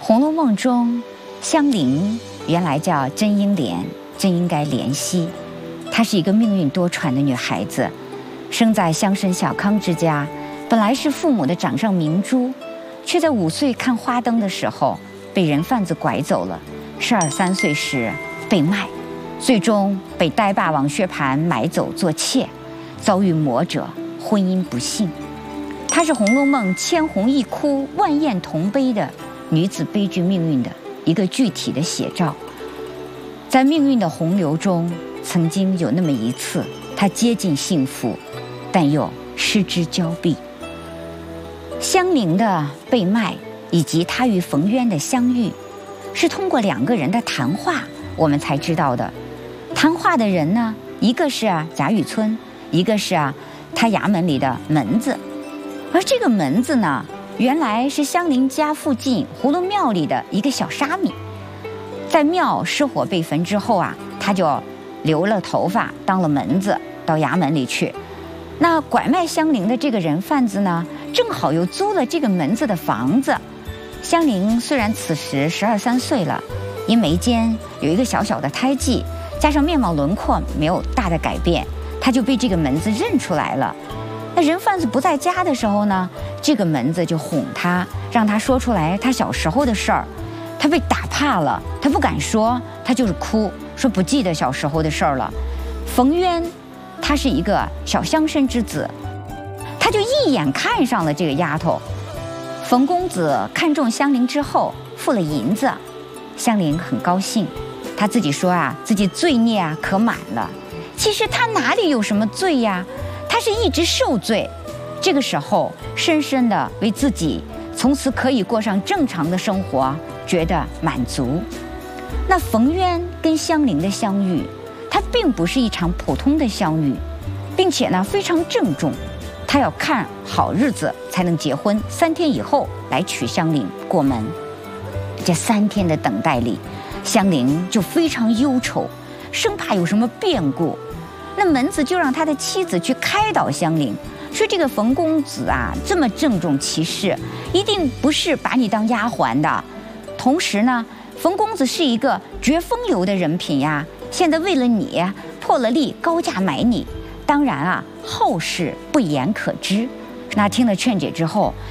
红楼梦》中，香菱原来叫甄英莲，真应该怜惜。她是一个命运多舛的女孩子，生在乡绅小康之家，本来是父母的掌上明珠，却在5岁看花灯的时候被人贩子拐走了。12、13岁时被卖，最终被呆霸王薛蟠买走做妾，遭遇魔折，婚姻不幸。她是《红楼梦》千红一哭万艳同悲的女子悲剧命运的一个具体的写照。在命运的洪流中，曾经有那么一次，她接近幸福，但又失之交臂。香菱的被卖以及她与冯渊的相遇，是通过2个人的谈话我们才知道的。谈话的人呢，一个是贾雨村，一个是他衙门里的门子。而这个门子呢，原来是香菱家附近葫芦庙里的一个小沙弥。在庙失火被焚之后他就留了头发当了门子，到衙门里去。那拐卖香菱的这个人贩子呢，正好又租了这个门子的房子。香菱虽然此时12、13岁了，因眉间有一个小小的胎记，加上面貌轮廓没有大的改变，她就被这个门子认出来了。那人贩子不在家的时候呢，这个门子就哄她，让她说出来她小时候的事儿。她被打怕了，她不敢说，她就是哭，说不记得小时候的事儿了。冯渊他是一个小乡绅之子，他就一眼看上了这个丫头。冯公子看中香菱之后付了银子，香菱很高兴，他自己说自己罪孽可满了。其实他哪里有什么罪呀？他是一直受罪。这个时候深深的为自己从此可以过上正常的生活觉得满足。那冯渊跟香菱的相遇，它并不是一场普通的相遇，并且呢非常郑重，他要看好日子才能结婚，3天以后来娶香菱过门。这3天的等待里，香菱就非常忧愁，生怕有什么变故。那门子就让他的妻子去开导香菱，说这个冯公子这么郑重其事，一定不是把你当丫鬟的。同时呢，冯公子是一个绝风流的人品呀，现在为了你破了例，高价买你，当然后事不言可知。那听了劝解之后，